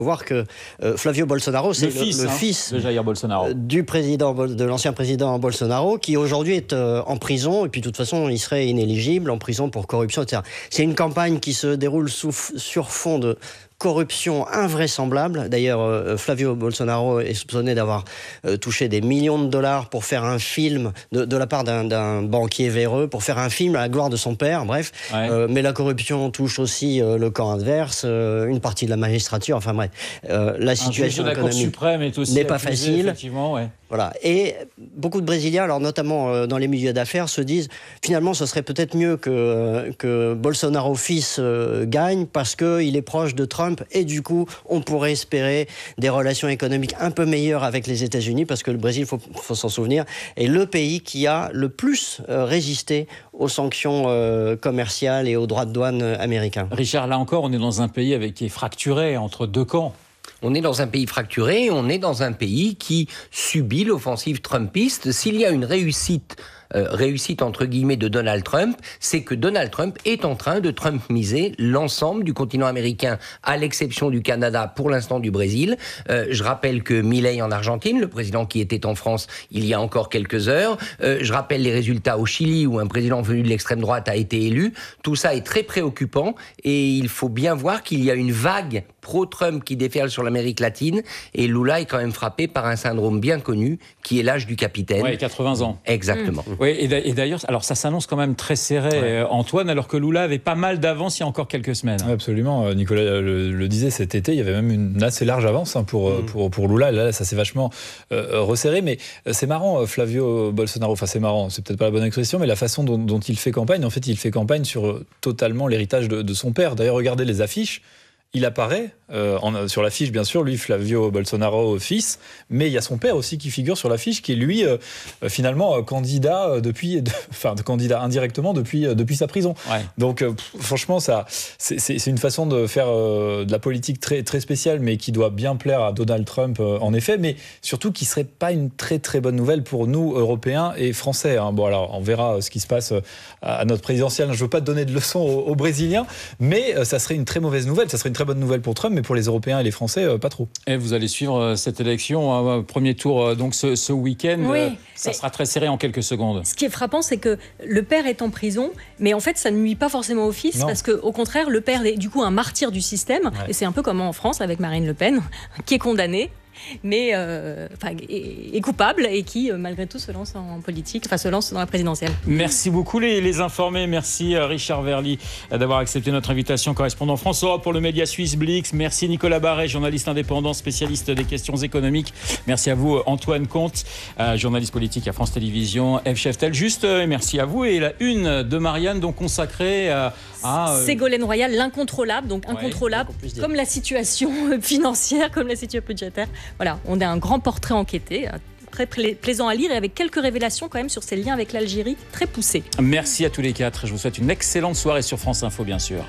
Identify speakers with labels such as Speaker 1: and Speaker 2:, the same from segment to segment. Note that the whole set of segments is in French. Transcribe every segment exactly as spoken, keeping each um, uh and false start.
Speaker 1: voir que euh, Flavio Bolsonaro, c'est
Speaker 2: le,
Speaker 1: le,
Speaker 2: fils,
Speaker 1: le
Speaker 2: hein,
Speaker 1: fils
Speaker 2: de Jair Bolsonaro,
Speaker 1: euh, du président, de l'ancien président Bolsonaro, qui aujourd'hui est euh, en prison, et puis de toute façon, il serait inéligible, en prison pour corruption, et cetera. C'est une campagne qui se déroule sous, sur fond de corruption invraisemblable. D'ailleurs, euh, Flavio Bolsonaro est soupçonné d'avoir euh, touché des millions de dollars pour faire un film, de, de la part d'un, d'un banquier véreux, pour faire un film à la gloire de son père, bref. Ouais. Euh, mais la corruption touche aussi euh, le camp adverse, euh, une partie de la magistrature, enfin bref. Euh, la situation
Speaker 2: économique
Speaker 1: la Cour
Speaker 2: suprême est aussi
Speaker 1: n'est pas
Speaker 2: accusé,
Speaker 1: facile.
Speaker 2: Effectivement, ouais.
Speaker 1: Voilà. Et beaucoup de Brésiliens, alors notamment euh, dans les milieux d'affaires, se disent finalement ce serait peut-être mieux que, euh, que Bolsonaro fils euh, gagne parce qu'il est proche de Trump et du coup on pourrait espérer des relations économiques un peu meilleures avec les États-Unis parce que le Brésil, il faut, faut s'en souvenir, est le pays qui a le plus euh, résisté aux sanctions euh, commerciales et aux droits de douane américains.
Speaker 2: Richard, là encore, on est dans un pays avec, qui est fracturé entre deux camps.
Speaker 3: On est dans un pays fracturé, on est dans un pays qui subit l'offensive trumpiste. S'il y a une réussite, euh, réussite entre guillemets de Donald Trump, c'est que Donald Trump est en train de Trumpiser l'ensemble du continent américain, à l'exception du Canada, pour l'instant du Brésil. Euh, je rappelle que Milei en Argentine, le président qui était en France il y a encore quelques heures. Euh, je rappelle les résultats au Chili, où un président venu de l'extrême droite a été élu. Tout ça est très préoccupant et il faut bien voir qu'il y a une vague pro-Trump qui déferle sur l'Amérique latine et Lula est quand même frappé par un syndrome bien connu qui est l'âge du capitaine.
Speaker 2: Oui, quatre-vingts ans.
Speaker 3: Exactement.
Speaker 2: Mmh. Oui, et d'ailleurs, alors ça s'annonce quand même très serré, ouais. Antoine, alors que Lula avait pas mal d'avance il y a encore quelques semaines.
Speaker 4: Oui, absolument. Nicolas le, le disait cet été, il y avait même une assez large avance hein, pour, mmh. pour, pour Lula. Là, ça s'est vachement euh, resserré. Mais c'est marrant, Flavio Bolsonaro, enfin c'est marrant, c'est peut-être pas la bonne expression, mais la façon dont, dont il fait campagne, en fait, il fait campagne sur totalement l'héritage de, de son père. D'ailleurs, regardez les affiches. Il apparaît euh, en, sur l'affiche, bien sûr, lui, Flavio Bolsonaro, fils, mais il y a son père aussi qui figure sur l'affiche, qui est lui, euh, finalement, euh, candidat depuis, de, enfin, candidat indirectement depuis, euh, depuis sa prison. Ouais. Donc, euh, pff, franchement, ça, c'est, c'est, c'est une façon de faire euh, de la politique très, très spéciale, mais qui doit bien plaire à Donald Trump, euh, en effet, mais surtout qui serait pas une très, très bonne nouvelle pour nous, Européens et Français. Hein. Bon, alors, on verra ce qui se passe à notre présidentielle. Je veux pas te donner de leçons aux, aux Brésiliens, mais euh, ça serait une très mauvaise nouvelle. Ça serait une très bonne nouvelle pour Trump, mais pour les Européens et les Français, euh, pas trop.
Speaker 2: Et vous allez suivre cette élection, euh, premier tour euh, donc ce, ce week-end. Oui, euh, ça sera très serré en quelques secondes.
Speaker 5: Ce qui est frappant, c'est que le père est en prison, mais en fait, ça ne nuit pas forcément au fils, non. Parce qu'au contraire, le père est du coup un martyr du système, ouais. Et c'est un peu comme en France avec Marine Le Pen, qui est condamnée, mais euh, enfin, est, est coupable et qui, euh, malgré tout, se lance en politique, enfin se lance dans la présidentielle.
Speaker 2: Merci beaucoup les, les informés. Merci Richard Verly d'avoir accepté notre invitation, correspondant France Europe pour le média suisse Blix. Merci Nicolas Barret, journaliste indépendant, spécialiste des questions économiques. Merci à vous Antoine Comte, euh, journaliste politique à France Télévisions, Eve Cheftel. Juste, euh, merci à vous. Et la une de Marianne, donc consacrée à... à euh...
Speaker 5: Ségolène Royal, l'incontrôlable, donc incontrôlable, ouais, comme la situation financière, comme la situation budgétaire. Voilà, on a un grand portrait enquêté, très pla- plaisant à lire et avec quelques révélations quand même sur ses liens avec l'Algérie, très poussées.
Speaker 2: Merci à tous les quatre. Je vous souhaite une excellente soirée sur France Info, bien sûr.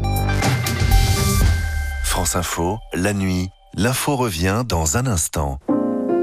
Speaker 6: France Info, la nuit, l'info revient dans un instant.